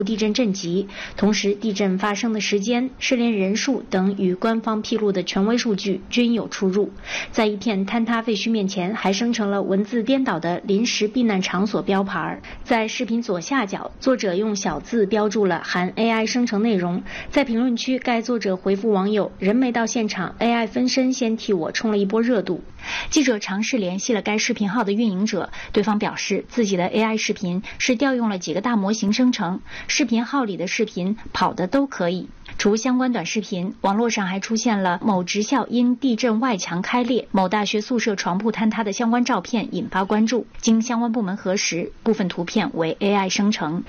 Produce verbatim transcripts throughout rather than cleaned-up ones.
地震震级，同时地震发生的时间、失联人数等与官方披露的权威数据均有出入。在一片坍塌废墟面前，还生成了文字颠倒的临时避难场所标牌。在视频左下角，作者用小字标注了含 A I 生成内容。在评论区，该作者回复网友：“人没到现场 ，A I 分身先替我冲了一波热度。”记者尝试联系了该视频号的运营者，对方表示自己的 A I 视频是调用了几个大模型生成。视频号里的视频跑的都可以。除相关短视频，网络上还出现了某职校因地震外墙开裂、某大学宿舍床铺坍塌的相关照片，引发关注。经相关部门核实，部分图片为 A I 生成。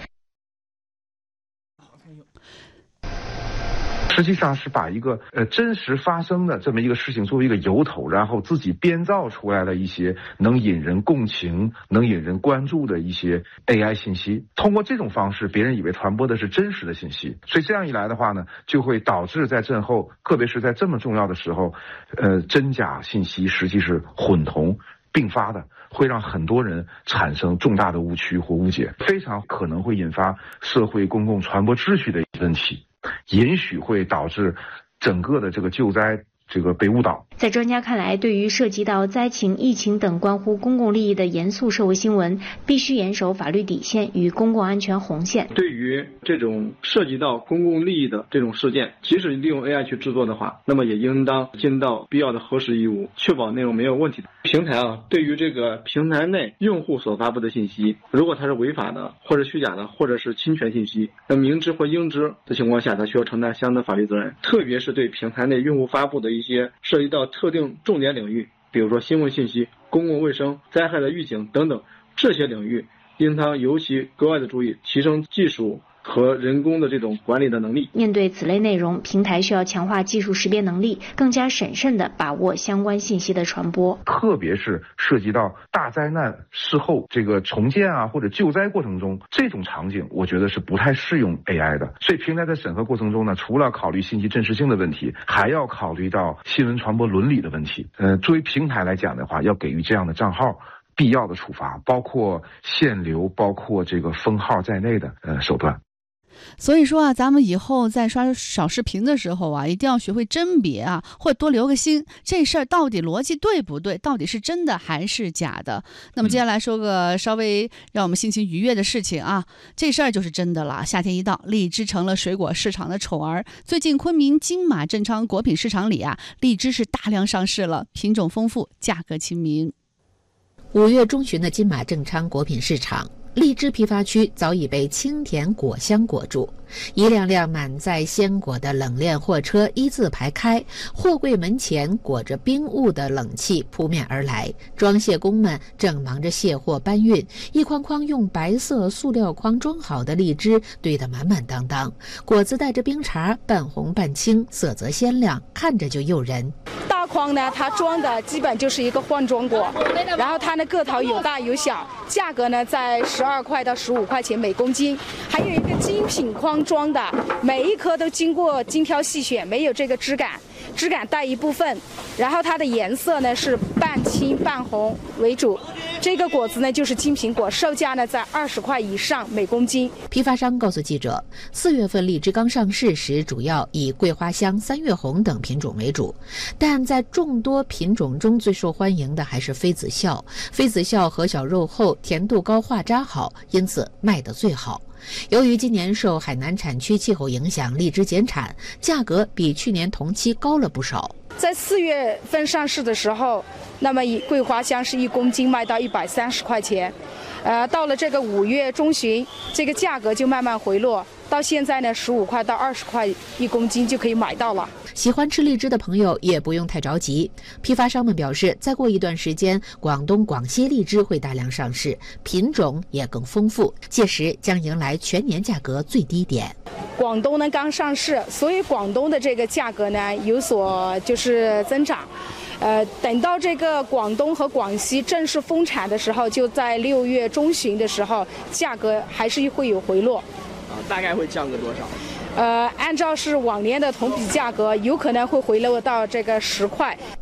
实际上是把一个呃真实发生的这么一个事情作为一个由头，然后自己编造出来的一些能引人共情、能引人关注的一些 A I 信息，通过这种方式，别人以为传播的是真实的信息，所以这样一来的话呢，就会导致在震后，特别是在这么重要的时候，呃，真假信息实际是混同并发的，会让很多人产生重大的误区或误解，非常可能会引发社会公共传播秩序的问题。也许会导致整个的这个救灾这个被误导。 在专家看来，对于涉及到灾情、疫情等关乎公共利益的严肃社会新闻，必须严守法律底线与公共安全红线。 对于这种涉及到公共利益的这种事件，即使利用 A I 去制作的话，那么也应当尽到必要的核实义务，确保内容没有问题的。平台啊，对于这个平台内用户所发布的信息，如果它是违法的，或者虚假的，或者是侵权信息，那明知或应知的情况下，它需要承担相应的法律责任。特别是对平台内用户发布的一些涉及到特定重点领域，比如说新闻信息、公共卫生、灾害的预警等等，这些领域应当尤其格外的注意，提升技术和人工的这种管理的能力。 面对此类内容，平台需要强化技术识别能力，更加审慎地把握相关信息的传播。 特别是涉及到大灾难事后这个重建啊或者救灾过程中，这种场景我觉得是不太适用 A I 的。所以平台在审核过程中呢，除了考虑信息真实性的问题，还要考虑到新闻传播伦理的问题。呃，作为平台来讲的话，要给予这样的账号必要的处罚，包括限流、包括这个封号在内的呃手段。 所以说啊，咱们以后在刷小视频的时候啊，一定要学会甄别啊，或者多留个心，这事儿到底逻辑对不对，到底是真的还是假的。那么接下来说个稍微让我们心情愉悦的事情啊，这事儿就是真的了。夏天一到，荔枝成了水果市场的宠儿。最近昆明金马正昌果品市场里啊，荔枝是大量上市了，品种丰富，价格亲民。 五月中旬的金马正昌果品市场，荔枝批发区早已被清甜果香裹住，一辆辆满载鲜果的冷链货车一字排开，货柜门前裹着冰雾的冷气扑面而来，装卸工们正忙着卸货搬运，一筐筐用白色塑料筐装好的荔枝堆得满满当当，果子带着冰碴，半红半青，色泽鲜亮，看着就诱人。 大筐呢，它装的基本就是一个换装果，然后它的个头有大有小，价格呢在十二块到十五块钱每公斤。还有一个精品筐装的，每一颗都经过精挑细选，没有这个枝感，枝感带一部分，然后它的颜色呢是半青半红为主。这个果子呢就是金苹果，售价呢在二十块以上每公斤。 批发商告诉记者，四月份荔枝刚上市时，主要以桂花香、三月红等品种为主，但在众多品种中最受欢迎的还是妃子笑。妃子笑核小肉厚，甜度高，化渣好，因此卖得最好。由于今年受海南产区气候影响，荔枝减产，价格比去年同期高了不少。 在四月份上市的时候，那么以桂花香是一公斤卖到一百三十块钱，呃，到了这个五月中旬，这个价格就慢慢回落，到现在呢，十五块到二十块一公斤就可以买到了。 喜欢吃荔枝的朋友也不用太着急，批发商们表示，再过一段时间，广东、广西荔枝会大量上市，品种也更丰富，届时将迎来全年价格最低点。 广东呢刚上市，所以广东的这个价格呢有所就是增长。呃，等到这个广东和广西正式丰产的时候，就在六月中旬的时候，价格还是会有回落。 啊，大概会降个多少？ 呃，按照是往年的同比价格，有可能会回落到这个十块。